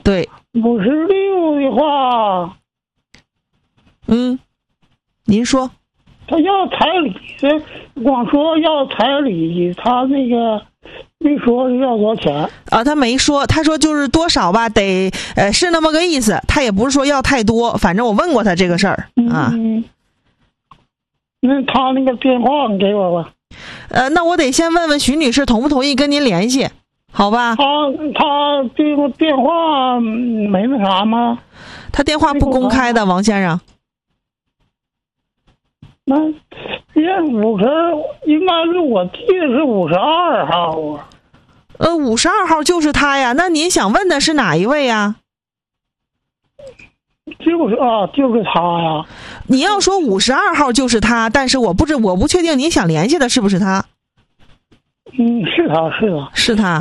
对。 56的话， 您说。 他要彩礼，光说要彩礼，他那个没说要多少钱啊？他没说，他说就是多少吧，得是那么个意思。他也不是说要太多，反正我问过他这个事儿啊。 那他那个电话你给我吧。 那我得先问问徐女士同不同意跟您联系，好吧？ 他电话没那啥吗？ 他电话不公开的，王先生。 那应该是我记得是52号啊。 52号就是他呀。那您想问的是哪一位呀？ 就是他呀。 你要说52号就是他，但是我不确定您想联系的是不是他。 是他。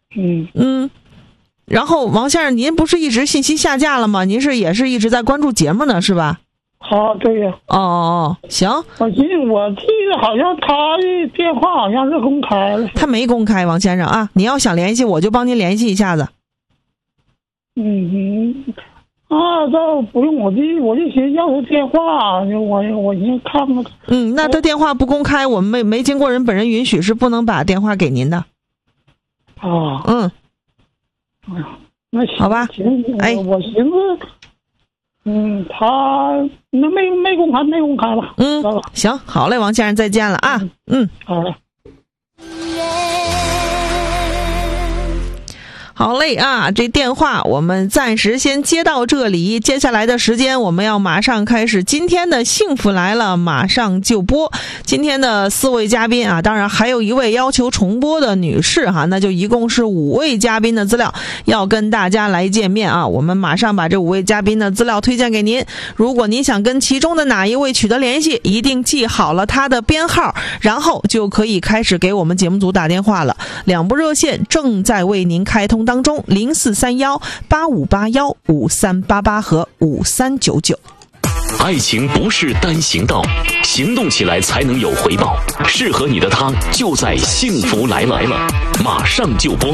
然后王先生，您不是一直信息下架了吗？您也是一直在关注节目呢，是吧？ 对呀。 行。 我记得好像他的电话好像是公开了。 他没公开，王先生啊，你要想联系我就帮您联系一下子。 倒不用，我就寻思要他电话，我先看看。 那他电话不公开，我们没经过人本人允许是不能把电话给您的。 那行， 好吧。 我寻思。他那没公开吧。 行，好嘞，王先生，再见了啊。 好嘞。 好嘞啊，这电话我们暂时先接到这里，接下来的时间我们要马上开始今天的幸福来了，马上就播。今天的4位嘉宾啊，当然还有一位要求重播的女士哈，那就一共是5位嘉宾的资料要跟大家来见面啊。我们马上把这5位嘉宾的资料推荐给您，如果您想跟其中的哪一位取得联系，一定记好了他的编号，然后就可以开始给我们节目组打电话了。2部热线正在为您开通当中，043185815388和5399。 爱情不是单行道，行动起来才能有回报。适合你的他就在幸福来了，马上就播。 如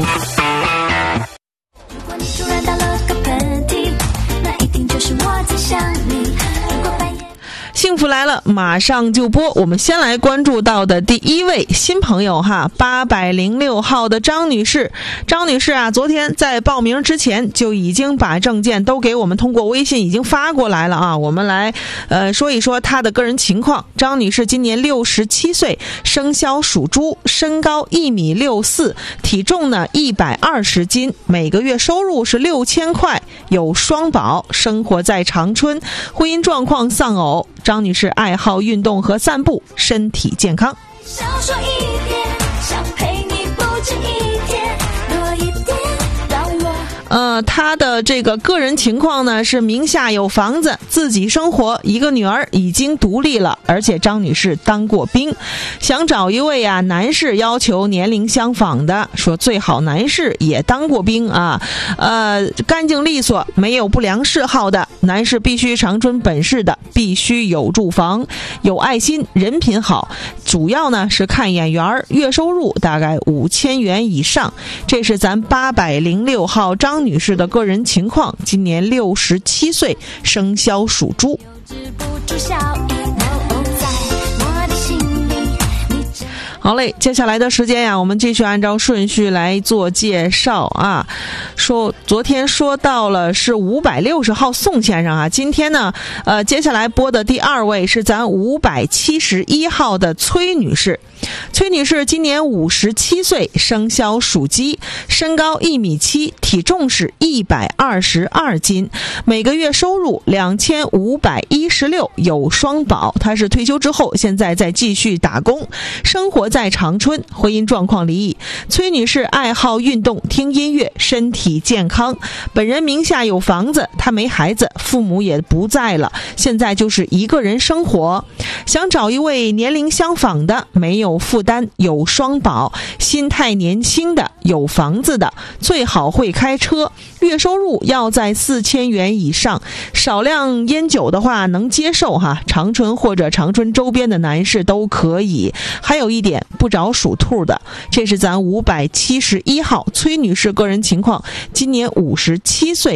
果你突然打了个喷嚏，那一定就是我在想你。 幸福来了，马上就播。我们先来关注到的第一位新朋友哈，806号的张女士。张女士啊，昨天在报名之前就已经把证件都给我们通过微信已经发过来了啊。我们来说一说她的个人情况。张女士今年67岁，生肖属猪，身高1.64米，体重呢120斤，每个月收入是6000块，有双保，生活在长春，婚姻状况丧偶。张女士爱好运动和散步，身体健康。 少说一点，想陪你不止一天，多一点让我。 她的这个个人情况呢是名下有房子，自己生活，一个女儿，已经独立了，而且张女士当过兵，想找一位啊男士，要求年龄相仿的，说最好男士也当过兵啊，干净利索，没有不良嗜好的，男士必须长春本市的，必须有住房，有爱心，人品好，主要呢是看眼缘，月收入大概5000元以上。这是咱806号张女士的个人情况，今年67岁，生肖属猪。好嘞，接下来的时间呀，我们继续按照顺序来做介绍啊。昨天说到了是560号宋先生啊，今天呢，接下来播的第2位是咱571号的崔女士。崔女士今年57岁，生肖属鸡，身高1.7米，体重是122斤，每个月收入2516，有双保。她是退休之后，现在在继续打工，生活在长春，婚姻状况离异。崔女士爱好运动，听音乐，身体健康。本人名下有房子，她没孩子，父母也不在了，现在就是一个人生活，想找一位年龄相仿的，没有负担，有双保，心态年轻的，有房子的，最好会开车，月收入要在4000元以上，少量烟酒的话能接受哈，长春或者长春周边的男士都可以。还有一点，不找属兔的。这是咱571号崔女士个人情况，今年57岁，